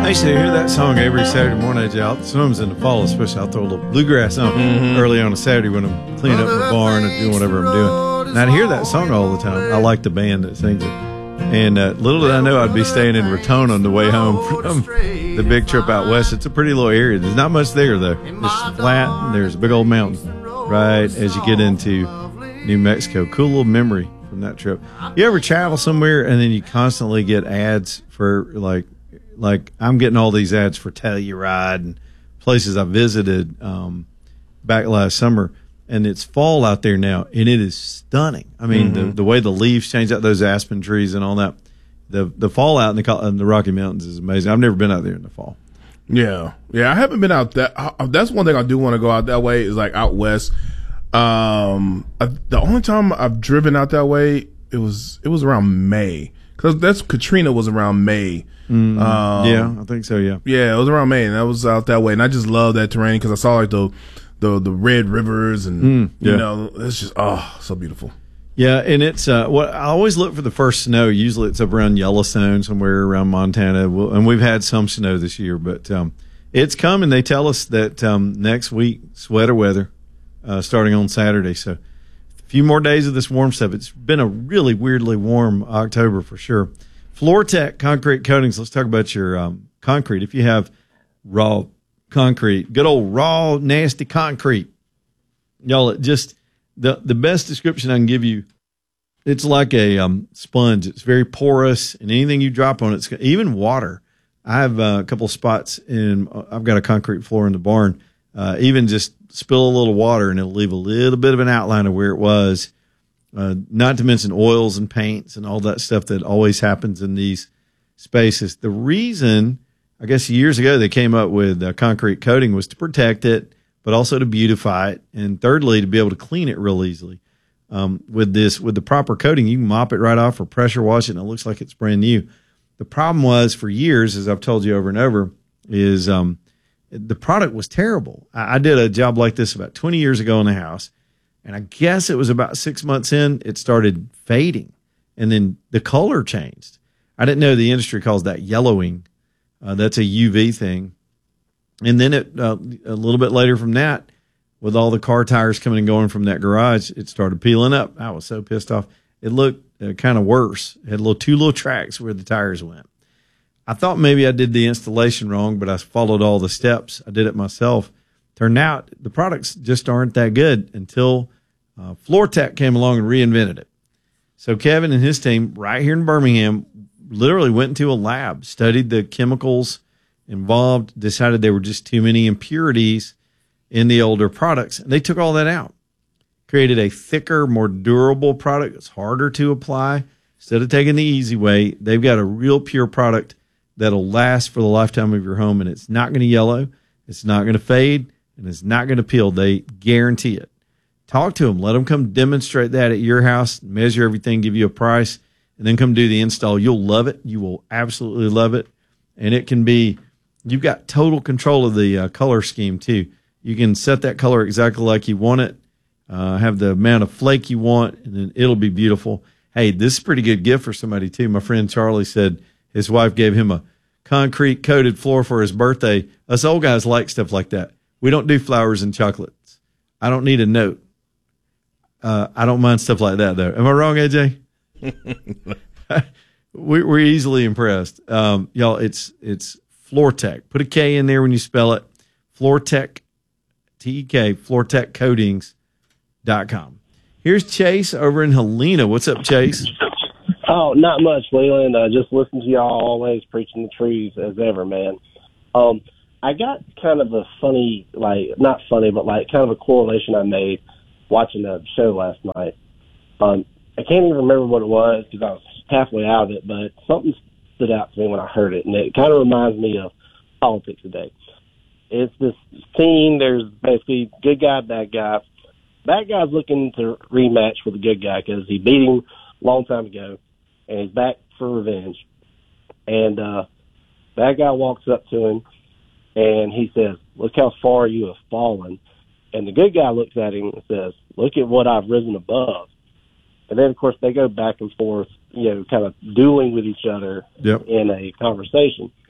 I used to hear that song every Saturday morning. Sometimes in the fall, especially, I'll throw a little bluegrass on early on a Saturday when I'm cleaning up my barn or doing whatever I'm doing. And I'd hear that song all the time. I like the band that sings it. And little did I know I'd be staying in Raton on the way home from the big trip out west. It's a pretty little area. There's not much there, though. It's flat, and there's a big old mountain right as you get into New Mexico. Cool little memory from that trip. You ever travel somewhere and then you constantly get ads for, like I'm getting all these ads for Telluride and places I visited back last summer, and it's fall out there now, and it is stunning. I mean, the way the leaves change out, those aspen trees and all that. The fall out in the Rocky Mountains is amazing. I've never been out there in the fall. Yeah, I haven't been out that. That's one thing I do want to go out that way is like out west. The only time I've driven out that way it was around May, because Katrina was around May. Yeah, I think so. Yeah, it was around May, and I was out that way, and I just love that terrain because I saw like the red rivers, and you know, it's just so beautiful. Yeah, and it's what I always look for the first snow. Usually it's up around Yellowstone, somewhere around Montana, and we've had some snow this year, but it's coming. They tell us that next week, sweater weather, starting on Saturday. So a few more days of this warm stuff. It's been a really weirdly warm October for sure. FloorTech concrete coatings. Let's talk about your concrete. If you have raw concrete, good old raw, nasty concrete, y'all, it just the best description I can give you, it's like a sponge. It's very porous, and anything you drop on it, even water. I have a couple of spots I've got a concrete floor in the barn. Even just spill a little water, and it'll leave a little bit of an outline of where it was. Not to mention oils and paints and all that stuff that always happens in these spaces. The reason, I guess years ago, they came up with concrete coating was to protect it, but also to beautify it. And thirdly, to be able to clean it real easily. With the proper coating, you can mop it right off or pressure wash it, and it looks like it's brand new. The problem was for years, as I've told you over and over, is the product was terrible. I did a job like this about 20 years ago in the house. And I guess it was about 6 months in, it started fading. And then the color changed. I didn't know the industry calls that yellowing. That's a UV thing. And then a little bit later from that, with all the car tires coming and going from that garage, it started peeling up. I was so pissed off. It looked kind of worse. It had two little tracks where the tires went. I thought maybe I did the installation wrong, but I followed all the steps. I did it myself. Turned out the products just aren't that good until FloorTech came along and reinvented it. So Kevin and his team right here in Birmingham literally went into a lab, studied the chemicals involved, decided there were just too many impurities in the older products, and they took all that out. Created a thicker, more durable product that's harder to apply. Instead of taking the easy way, they've got a real pure product that'll last for the lifetime of your home, and it's not going to yellow, it's not going to fade, and it's not going to peel. They guarantee it. Talk to them. Let them come demonstrate that at your house, measure everything, give you a price, and then come do the install. You'll love it. You will absolutely love it. And it can be, you've got total control of the color scheme too. You can set that color exactly like you want it, have the amount of flake you want, and then it'll be beautiful. Hey, this is a pretty good gift for somebody too. My friend Charlie said his wife gave him a concrete coated floor for his birthday. Us old guys like stuff like that. We don't do flowers and chocolates. I don't need a note. I don't mind stuff like that, though. Am I wrong, AJ? We're easily impressed. Y'all, it's FloorTech. Put a K in there when you spell it. FloorTech, T-E-K, FloorTechCoatings.com. Here's Chase over in Helena. What's up, Chase? Oh, not much, Leland. Just listen to y'all always preaching the truth as ever, man. I got kind of a funny, not funny, but kind of a correlation I made watching the show last night. I can't even remember what it was because I was halfway out of it, but something stood out to me when I heard it, and it kind of reminds me of politics today. It's this scene, there's basically good guy, bad guy. Bad guy's looking to rematch with the good guy because he beat him a long time ago, and he's back for revenge. And bad guy walks up to him, and he says, "Look how far you have fallen." And the good guy looks at him and says, "Look at what I've risen above." And then, of course, they go back and forth, kind of dueling with each other in a conversation.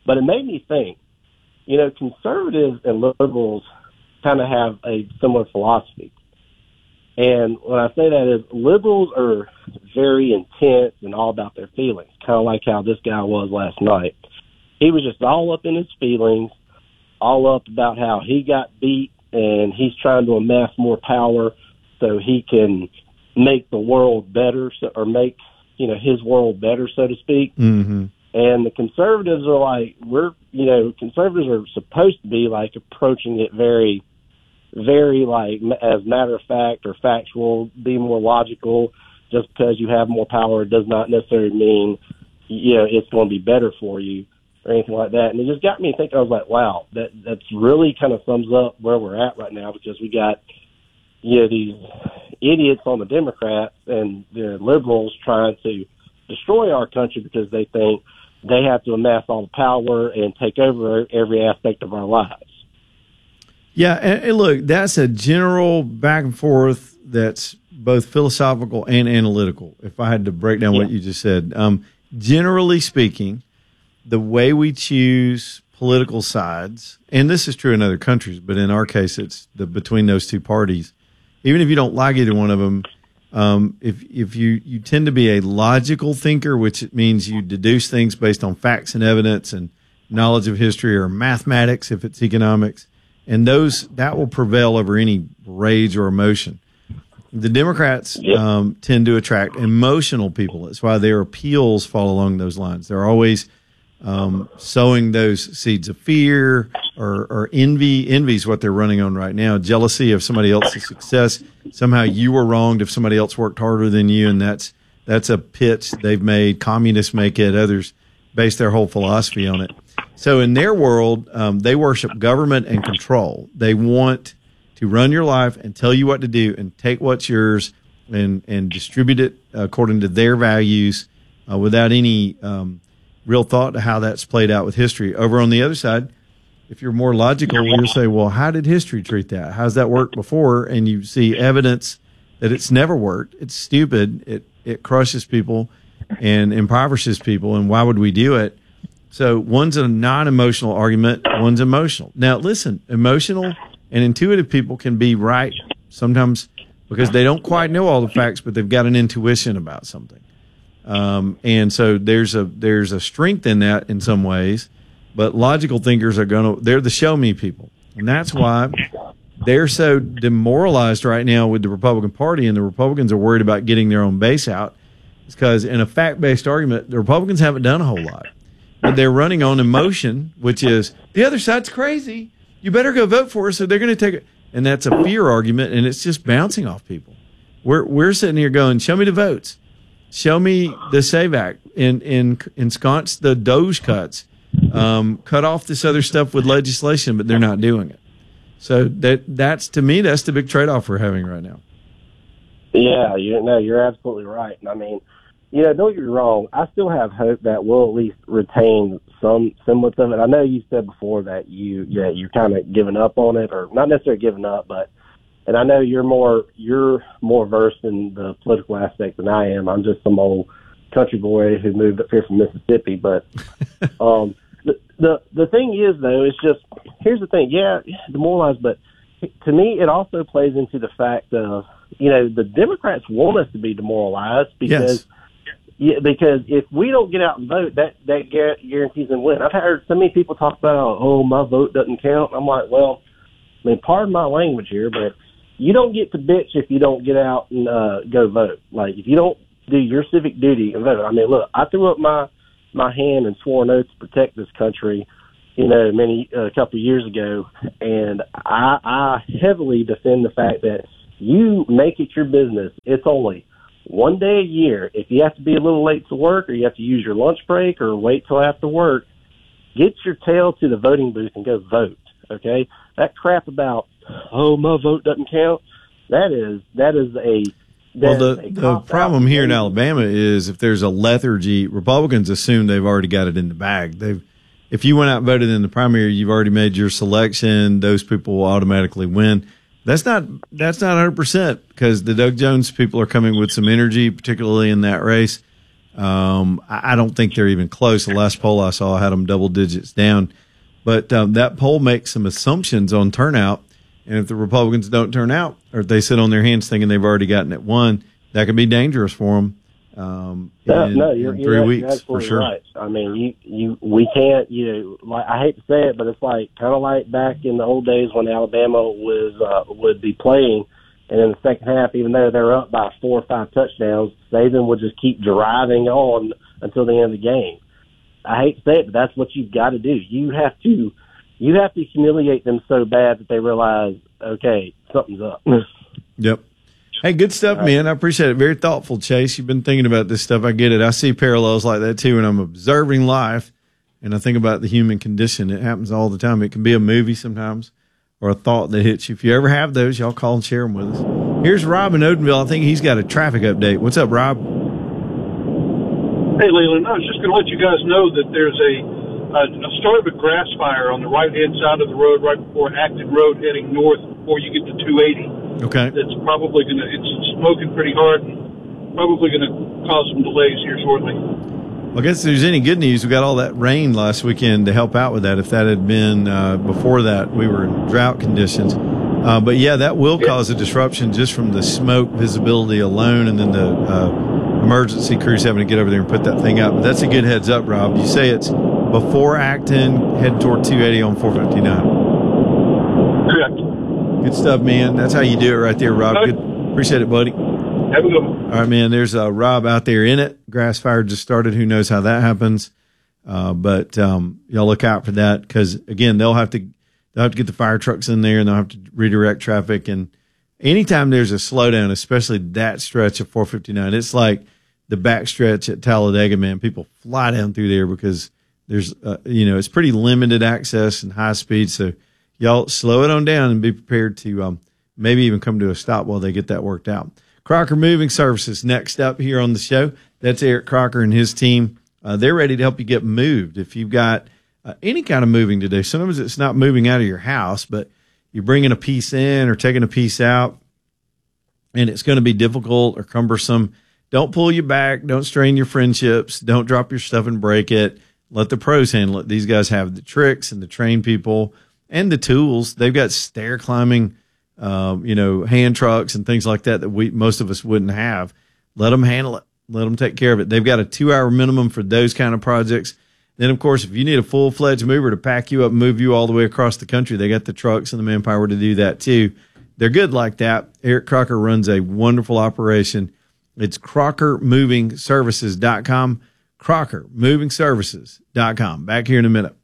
But it made me think, you know, conservatives and liberals kind of have a similar philosophy. And when I say that is, liberals are very intense and all about their feelings, kind of like how this guy was last night. He was just all up in his feelings, all up about how he got beat, and he's trying to amass more power so he can make the world better, or make, you know, his world better, so to speak. Mm-hmm. And the conservatives are like, conservatives are supposed to be like approaching it very, very like as matter of fact or factual, be more logical. Just because you have more power does not necessarily mean, you know, it's going to be better for you or anything like that. And it just got me thinking. I was like, wow, that's really kind of sums up where we're at right now, because we got, you know, these idiots on the Democrats and the liberals trying to destroy our country because they think they have to amass all the power and take over every aspect of our lives. Yeah, and look, that's a general back and forth that's both philosophical and analytical, if I had to break down what you just said. Generally speaking, the way we choose political sides, and this is true in other countries, but in our case, it's between those two parties. Even if you don't like either one of them, if you tend to be a logical thinker, which means you deduce things based on facts and evidence and knowledge of history, or mathematics if it's economics, and that will prevail over any rage or emotion. The Democrats tend to attract emotional people. That's why their appeals fall along those lines. They're always sowing those seeds of fear or envy. Envy is what they're running on right now. Jealousy of somebody else's success. Somehow you were wronged if somebody else worked harder than you, and that's a pitch they've made. Communists make it. Others base their whole philosophy on it. So in their world, they worship government and control. They want to run your life and tell you what to do and take what's yours and distribute it according to their values without any real thought to how that's played out with history. Over on the other side, if you're more logical, you'll say, well, how did history treat that? How's that worked before? And you see evidence that it's never worked. It's stupid. It crushes people and impoverishes people. And why would we do it? So one's a non-emotional argument, one's emotional. Now, listen, emotional and intuitive people can be right sometimes because they don't quite know all the facts, but they've got an intuition about something. And so there's a strength in that in some ways, but logical thinkers they're the show me people. And that's why they're so demoralized right now with the Republican Party, and the Republicans are worried about getting their own base out. It's because in a fact-based argument, the Republicans haven't done a whole lot. But they're running on emotion, which is the other side's crazy. You better go vote for us, so they're going to take it. And that's a fear argument, and it's just bouncing off people. We're sitting here going, show me the votes. Show me the SAVE Act, ensconce the DOGE cuts, cut off this other stuff with legislation, but they're not doing it. So that's to me, that's the big trade-off we're having right now. Yeah, you're absolutely right. And I mean, you know, don't get me wrong, I still have hope that we'll at least retain some semblance of it. I know you said before that you're kind of giving up on it, or not necessarily giving up, but, and I know you're more versed in the political aspect than I am. I'm just some old country boy who moved up here from Mississippi. But the thing is, though, it's just, here's the thing. Yeah, demoralized, but to me, it also plays into the fact of, you know, the Democrats want us to be demoralized because, because if we don't get out and vote, that guarantees them win. I've heard so many people talk about, oh, my vote doesn't count. I'm like, well, I mean, pardon my language here, but you don't get to bitch if you don't get out and go vote. Like, if you don't do your civic duty and vote. I mean, look, I threw up my hand and swore an oath to protect this country, you know, a couple of years ago, and I heavily defend the fact that you make it your business. It's only one day a year. If you have to be a little late to work, or you have to use your lunch break, or wait till after work, get your tail to the voting booth and go vote. Okay, that crap about, oh, my vote doesn't count. The problem here in Alabama is if there's a lethargy, Republicans assume they've already got it in the bag. If you went out and voted in the primary, you've already made your selection. Those people will automatically win. That's not 100% because the Doug Jones people are coming with some energy, particularly in that race. I don't think they're even close. The last poll I saw had them double digits down. But that poll makes some assumptions on turnout. And if the Republicans don't turn out, or if they sit on their hands thinking they've already gotten it won, that could be dangerous for them. You're 3 weeks for sure. Right. I mean, we can't. Like, I hate to say it, but it's like kind of like back in the old days when Alabama would be playing, and in the second half, even though they're up by 4 or 5 touchdowns, Saban would just keep driving on until the end of the game. I hate to say it, but that's what you've got to do. You have to humiliate them so bad that they realize, okay, something's up. Yep. Hey, good stuff, man. I appreciate it. Very thoughtful, Chase. You've been thinking about this stuff. I get it. I see parallels like that, too, when I'm observing life, and I think about the human condition. It happens all the time. It can be a movie sometimes or a thought that hits you. If you ever have those, y'all call and share them with us. Here's Rob in Odenville. I think he's got a traffic update. What's up, Rob? Hey, Leland. I was just going to let you guys know that there's a start of a grass fire on the right-hand side of the road right before Acton Road heading north before you get to 280. Okay. It's probably it's smoking pretty hard and probably going to cause some delays here shortly. Well, I guess if there's any good news, we got all that rain last weekend to help out with that. If that had been before that, we were in drought conditions. But, yeah, that will cause a disruption just from the smoke visibility alone, and then the emergency crews having to get over there and put that thing out. But that's a good heads up, Rob. You say it's before Acton, head toward 280 on 459. Correct. Good stuff, man. That's how you do it right there, Rob. Good. Appreciate it, buddy. Have a good one. All right, man. There's Rob out there in it. Grass fire just started. Who knows how that happens? But y'all look out for that because, again, they'll have to get the fire trucks in there, and they'll have to redirect traffic. And anytime there's a slowdown, especially that stretch of 459, it's like the back stretch at Talladega, man. People fly down through there because there's, it's pretty limited access and high speed. So y'all slow it on down and be prepared to maybe even come to a stop while they get that worked out. Crocker Moving Services next up here on the show. That's Eric Crocker and his team. They're ready to help you get moved. If you've got any kind of moving to do, sometimes it's not moving out of your house, but you're bringing a piece in or taking a piece out, and it's going to be difficult or cumbersome. Don't pull you back. Don't strain your friendships. Don't drop your stuff and break it. Let the pros handle it. These guys have the tricks and the trained people and the tools. They've got stair climbing, hand trucks and things like that most of us wouldn't have. Let them handle it. Let them take care of it. They've got a 2-hour minimum for those kind of projects. Then, of course, if you need a full-fledged mover to pack you up and move you all the way across the country, they got the trucks and the manpower to do that too. They're good like that. Eric Crocker runs a wonderful operation. It's CrockerMovingServices.com. CrockerMovingServices.com. Back here in a minute.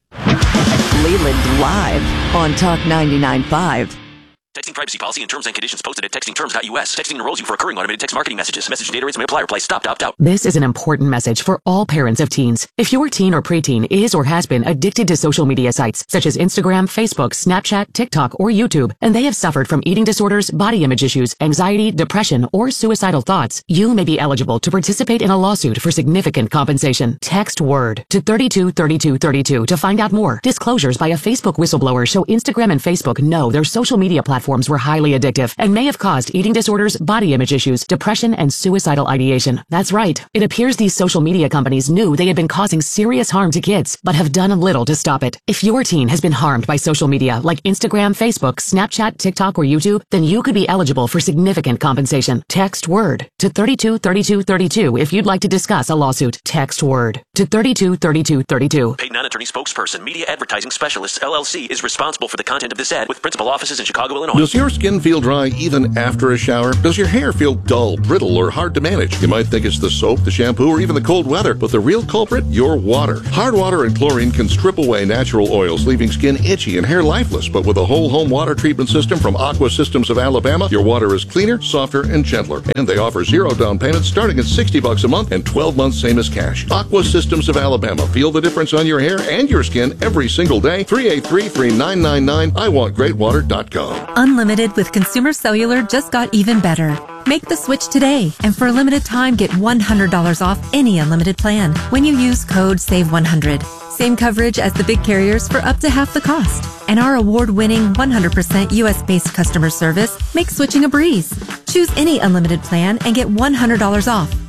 Leland live on Talk 99.5. Texting privacy policy and terms and conditions posted at textingterms.us. Texting enrolls you for recurring automated text marketing messages. Message data rates may apply. Reply stop to opt out. This is an important message for all parents of teens. If your teen or preteen is or has been addicted to social media sites such as Instagram, Facebook, Snapchat, TikTok, or YouTube, and they have suffered from eating disorders, body image issues, anxiety, depression, or suicidal thoughts, you may be eligible to participate in a lawsuit for significant compensation. Text WORD to 323232 to find out more. Disclosures by a Facebook whistleblower show Instagram and Facebook know their social media platforms were highly addictive and may have caused eating disorders, body image issues, depression, and suicidal ideation. That's right. It appears these social media companies knew they had been causing serious harm to kids, but have done little to stop it. If your teen has been harmed by social media like Instagram, Facebook, Snapchat, TikTok, or YouTube, then you could be eligible for significant compensation. Text WORD to 323232 if you'd like to discuss a lawsuit. Text WORD to 323232. Paid non-attorney spokesperson, Media Advertising Specialists, LLC, is responsible for the content of this ad with principal offices in Chicago, Illinois. Does your skin feel dry even after a shower? Does your hair feel dull, brittle, or hard to manage? You might think it's the soap, the shampoo, or even the cold weather, but the real culprit? Your water. Hard water and chlorine can strip away natural oils, leaving skin itchy and hair lifeless. But with a whole home water treatment system from Aqua Systems of Alabama, your water is cleaner, softer, and gentler. And they offer zero down payments starting at $60 a month and 12 months same as cash. Aqua Systems of Alabama. Feel the difference on your hair and your skin every single day. 383-3999. IWantGreatWater.com. Unlimited with Consumer Cellular just got even better. Make the switch today, and for a limited time, get $100 off any unlimited plan when you use code SAVE100. Same coverage as the big carriers for up to half the cost. And our award-winning 100% U.S.-based customer service makes switching a breeze. Choose any unlimited plan and get $100 off.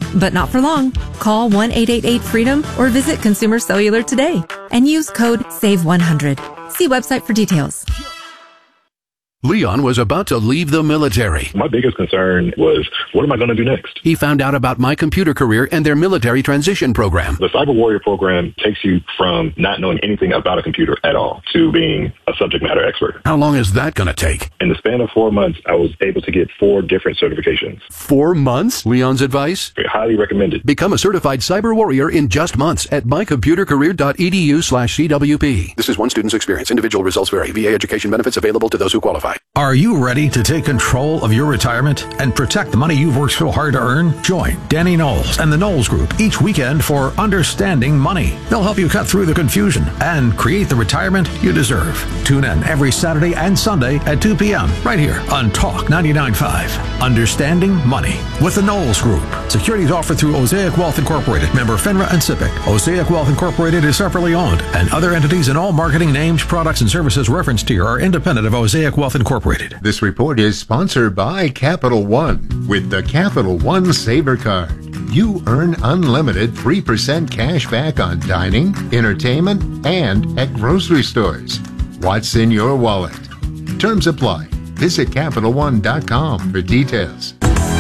But not for long. Call 1-888-FREEDOM or visit Consumer Cellular today and use code SAVE100. See website for details. Leon was about to leave the military. My biggest concern was, what am I going to do next? He found out about My Computer Career and their military transition program. The Cyber Warrior program takes you from not knowing anything about a computer at all to being a subject matter expert. How long is that going to take? In the span of 4 months, I was able to get 4 different certifications. 4 months? Leon's advice? Highly recommended. Become a certified cyber warrior in just months at mycomputercareer.edu/CWP. This is one student's experience. Individual results vary. VA education benefits available to those who qualify. Are you ready to take control of your retirement and protect the money you've worked so hard to earn? Join Danny Knowles and the Knowles Group each weekend for Understanding Money. They'll help you cut through the confusion and create the retirement you deserve. Tune in every Saturday and Sunday at 2 p.m. right here on Talk 99.5. Understanding Money with the Knowles Group. Securities offered through Osaic Wealth Incorporated, member FINRA and SIPC. Osaic Wealth Incorporated is separately owned, and other entities and all marketing names, products, and services referenced here are independent of Osaic Wealth Incorporated. This report is sponsored by Capital One. With the Capital One Saver Card, you earn unlimited 3% cash back on dining, entertainment, and at grocery stores. What's in your wallet? Terms apply. Visit CapitalOne.com for details.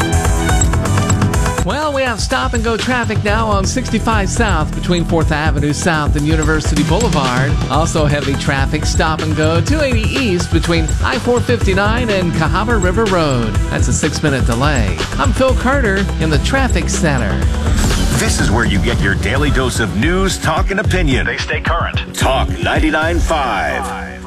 Well, we have stop-and-go traffic now on 65 South between 4th Avenue South and University Boulevard. Also heavy traffic, stop-and-go 280 East between I-459 and Cahaba River Road. That's a 6-minute delay. I'm Phil Carter in the Traffic Center. This is where you get your daily dose of news, talk, and opinion. They stay current. Talk 99.5.